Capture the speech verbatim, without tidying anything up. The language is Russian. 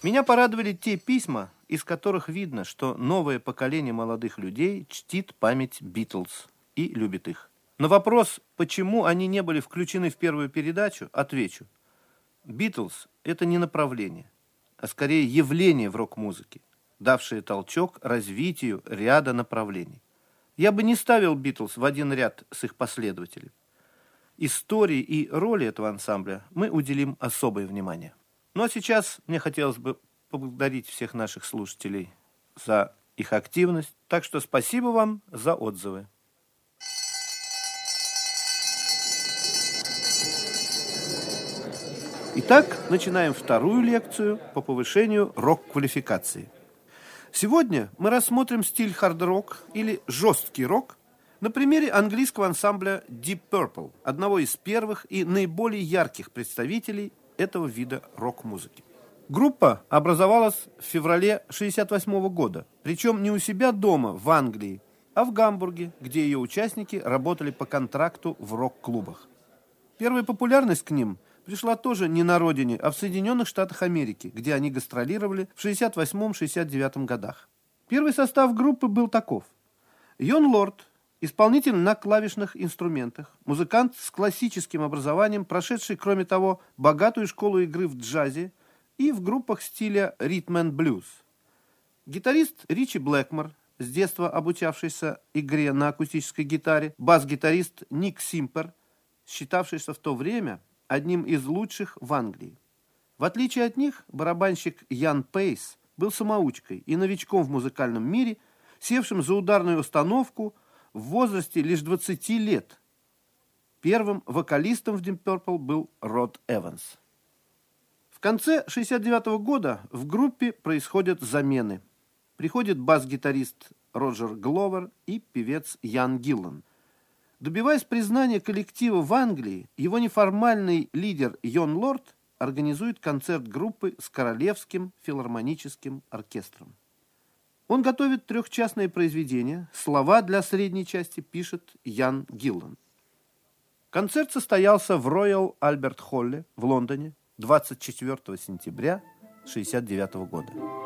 Меня порадовали те письма, из которых видно, что новое поколение молодых людей чтит память Битлз и любит их. На вопрос, почему они не были включены в первую передачу, отвечу. Битлз – это не направление, а скорее явление в рок-музыке, давшее толчок развитию ряда направлений. Я бы не ставил Битлз в один ряд с их последователями. Истории и роли этого ансамбля мы уделим особое внимание. Ну а сейчас мне хотелось бы поблагодарить всех наших слушателей за их активность. Так что спасибо вам за отзывы. Итак, начинаем вторую лекцию по повышению рок-квалификации. Сегодня мы рассмотрим стиль хард-рок или жесткий рок на примере английского ансамбля Deep Purple, одного из первых и наиболее ярких представителей этого вида рок-музыки. Группа образовалась в феврале шестьдесят восьмого года, причем не у себя дома в Англии, а в Гамбурге, где ее участники работали по контракту в рок-клубах. Первая популярность к ним пришла тоже не на родине, а в Соединенных Штатах Америки, где они гастролировали в шестьдесят восьмом — шестьдесят девятом годах. Первый состав группы был таков. Йон Лорд, исполнитель на клавишных инструментах, музыкант с классическим образованием, прошедший, кроме того, богатую школу игры в джазе и в группах стиля ритм-энд-блюз. Гитарист Ричи Блэкмор, с детства обучавшийся игре на акустической гитаре, бас-гитарист Ник Симпер, считавшийся в то время одним из лучших в Англии. В отличие от них, барабанщик Ян Пейс был самоучкой и новичком в музыкальном мире, севшим за ударную установку в возрасте лишь двадцати лет. Первым вокалистом в Deep Purple был Род Эванс. В конце шестьдесят девятого года в группе происходят замены. Приходит бас-гитарист Роджер Гловер и певец Ян Гиллан. Добиваясь признания коллектива в Англии, его неформальный лидер Йон Лорд организует концерт группы с Королевским филармоническим оркестром. Он готовит трехчастное произведение, слова для средней части пишет Ян Гиллан. Концерт состоялся в Роял Альберт Холле в Лондоне двадцать четвёртого сентября шестьдесят девятого года.